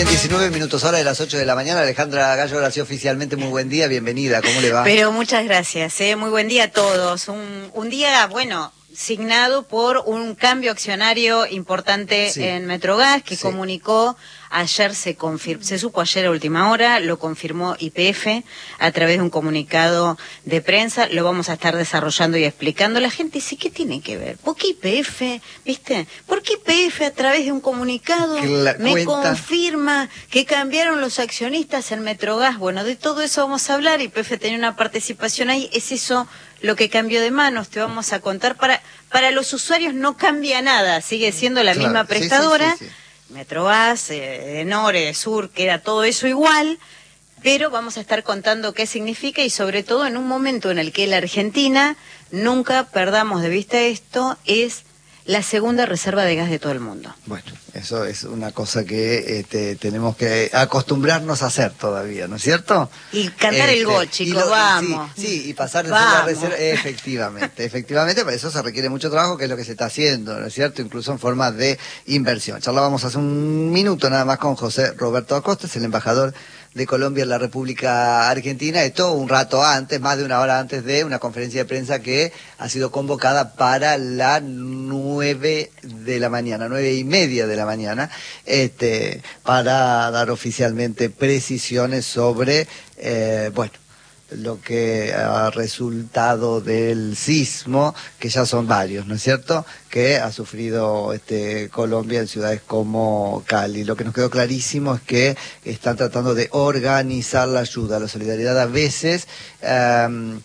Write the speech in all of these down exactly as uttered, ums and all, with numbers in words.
Bien, diecinueve minutos, hora de las ocho de la mañana. Alejandra Gallo, ahora sí oficialmente muy buen día, bienvenida, ¿cómo le va? Pero muchas gracias, ¿eh? Muy buen día a todos. Un, un día, bueno, signado por un cambio accionario importante sí. en Metrogas, que sí. comunicó, ayer se confirmó, se supo ayer a última hora, lo confirmó Y P F a través de un comunicado de prensa, lo vamos a estar desarrollando y explicando. La gente dice, ¿qué tiene que ver? ¿Por qué Y P F? ¿Viste? ¿Por qué Y P F a través de un comunicado me cuenta? confirma que cambiaron los accionistas en Metrogas? Bueno, de todo eso vamos a hablar. Y P F tenía una participación ahí, es eso lo que cambió de manos, te vamos a contar. Para para los usuarios no cambia nada, sigue siendo la claro, misma prestadora, sí, sí, sí, sí. Metrogas, eh, Enore, Sur, queda todo eso igual, pero vamos a estar contando qué significa y sobre todo en un momento en el que la Argentina, nunca perdamos de vista esto, es la segunda reserva de gas de todo el mundo. Bueno, eso es una cosa que este, tenemos que acostumbrarnos a hacer todavía, ¿no es cierto? Y cantar este, el gol, chicos, lo, vamos. Sí, sí, y pasar de ser la reserva, efectivamente, efectivamente, para eso se requiere mucho trabajo, que es lo que se está haciendo, ¿no es cierto? Incluso en forma de inversión. Charlábamos hace un minuto nada más con José Roberto Acosta, es el embajador de Colombia en la República Argentina, esto un rato antes, más de una hora antes de una conferencia de prensa que ha sido convocada para las nueve de la mañana, nueve y media de la mañana, este, para dar oficialmente precisiones sobre, eh, bueno, lo que ha resultado del sismo, que ya son varios, ¿no es cierto?, que ha sufrido este, Colombia en ciudades como Cali. Lo que nos quedó clarísimo es que están tratando de organizar la ayuda. La solidaridad a veces um,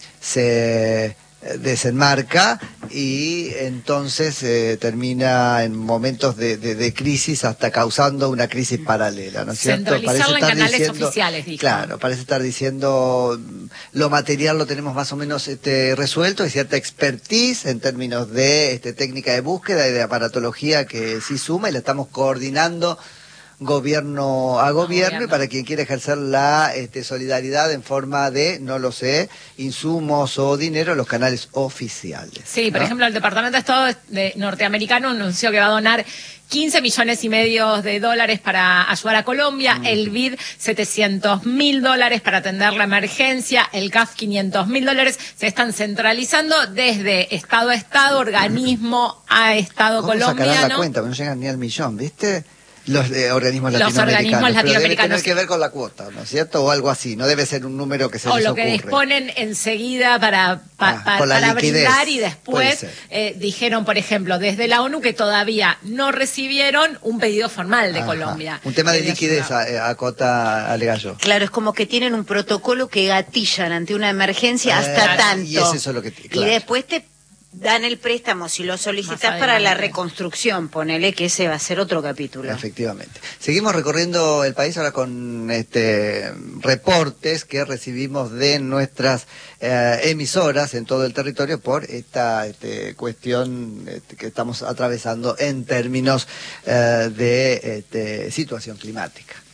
se desenmarca y entonces eh, termina en momentos de, de, de crisis hasta causando una crisis paralela, ¿no es cierto? Centralizarla en canales diciendo, oficiales, dijo. Claro, parece estar diciendo lo material lo tenemos más o menos este, resuelto, hay cierta expertise en términos de este, técnica de búsqueda y de aparatología que sí suma y la estamos coordinando gobierno a gobierno, gobierno y para quien quiera ejercer la este, solidaridad en forma de, no lo sé, insumos o dinero, los canales oficiales. Sí, ¿no? Por ejemplo, el Departamento de Estado de norteamericano anunció que va a donar quince millones y medio de dólares para ayudar a Colombia, mm. el B I D setecientos mil dólares para atender la emergencia, el C A F quinientos mil dólares, se están centralizando desde Estado a Estado, organismo a Estado ¿Cómo colombiano. Sacarán la cuenta? No llegan ni al millón, ¿viste? Los eh, organismos Los latinoamericanos, organismos latinoamericanos. Pero debe tener que ver con la cuota, ¿no es cierto? O algo así, no debe ser un número que se o les lo ocurre. que disponen enseguida para, pa, ah, pa, para brindar y después eh, dijeron, por ejemplo, desde la ONU que todavía no recibieron un pedido formal de Ajá. Colombia. Un tema de liquidez, a, a Cota Alegallo. Claro, es como que tienen un protocolo que gatillan ante una emergencia eh, hasta tanto. Y es eso lo que... Claro. Y después te dan el préstamo si lo solicitas para la reconstrucción, ponele que ese va a ser otro capítulo. Efectivamente. Seguimos recorriendo el país ahora con este reportes que recibimos de nuestras eh, emisoras en todo el territorio por esta este, cuestión este, que estamos atravesando en términos eh, de este, situación climática.